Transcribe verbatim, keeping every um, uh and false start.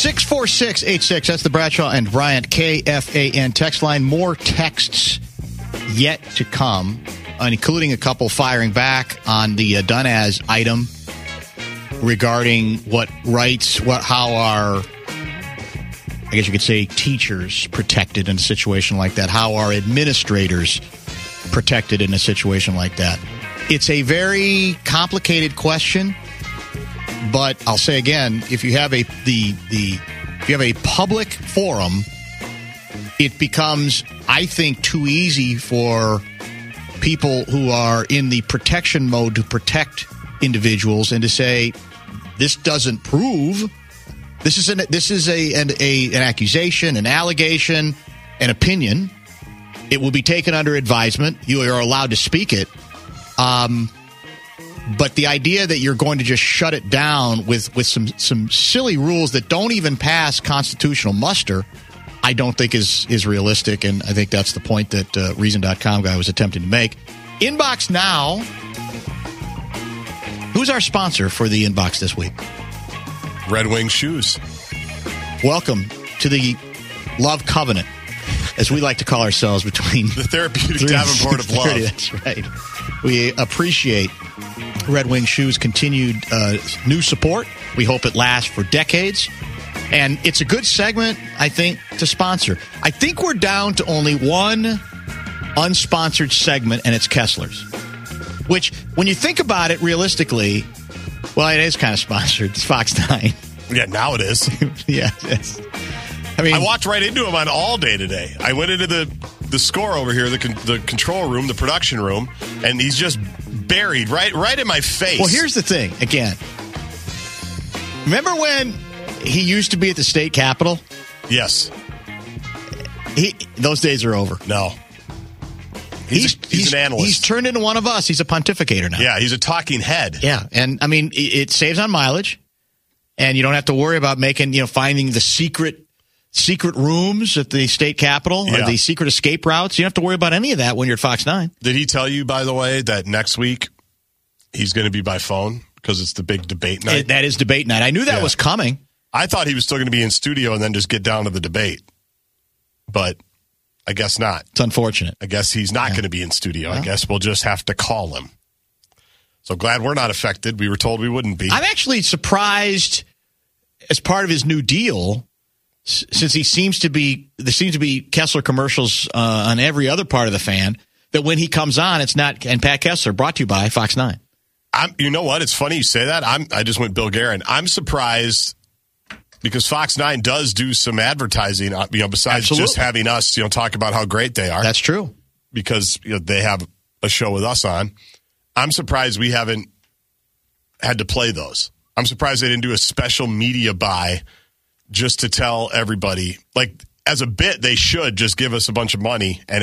six four six eight six. That's the Bradshaw and Bryant K F A N text line. More texts yet to come, including a couple firing back on the uh, done as item regarding what rights, what how our, I guess you could say, teachers protected in a situation like that. How are administrators protected in a situation like that? It's a very complicated question. But I'll say again, if you have a the the if you have a public forum, it becomes, I think, too easy for people who are in the protection mode to protect individuals and to say this doesn't prove. This is an this is a an, a an accusation, an allegation, an opinion. It will be taken under advisement. You are allowed to speak it. Um. But the idea that you're going to just shut it down with, with some, some silly rules that don't even pass constitutional muster, I don't think is, is realistic. And I think that's the point that uh, Reason dot com guy was attempting to make. Inbox Now. Who's our sponsor for the Inbox this week? Red Wing Shoes. Welcome to the Love Covenant, as we like to call ourselves, between the therapeutic Davenport of love. That's right. We appreciate Red Wing Shoes' continued uh, new support. We hope it lasts for decades. And it's a good segment, I think, to sponsor. I think we're down to only one unsponsored segment, and it's Kessler's. Which, when you think about it realistically, well, it is kind of sponsored. It's Fox nine. Yeah, now it is. Yeah, yes. I mean, I walked right into him on All Day today. I went into the, the score over here, the con- the control room, the production room, and he's just buried right right in my face. Well, here's the thing. Again, remember when he used to be at the state capitol? Yes. He, those days are over. No. He's, he's, a, he's, he's an analyst. He's turned into one of us. He's a pontificator now. Yeah, he's a talking head. Yeah, and I mean, it, it saves on mileage, and you don't have to worry about making, you know, finding the secret secret rooms at the state capitol yeah. or the secret escape routes. You don't have to worry about any of that when you're at Fox nine. Did he tell you, by the way, that next week he's going to be by phone because it's the big debate night? It, that is debate night. I knew that yeah. was coming. I thought he was still going to be in studio and then just get down to the debate, but I guess not. It's unfortunate. I guess he's not yeah. going to be in studio. Well, I guess we'll just have to call him. So glad we're not affected. We were told we wouldn't be. I'm actually surprised, as part of his new deal, since he seems to be, there seems to be Kessler commercials uh, on every other part of the fan, that when he comes on, it's not, and Pat Kessler, brought to you by Fox nine. I'm, you know what? It's funny you say that. I'm, I just went Bill Guerin. I'm surprised because Fox nine does do some advertising, you know, besides Absolutely. just having us, you know, talk about how great they are. That's true. Because you know, they have a show with us on. I'm surprised we haven't had to play those. I'm surprised they didn't do a special media buy just to tell everybody. Like, as a bit, they should just give us a bunch of money and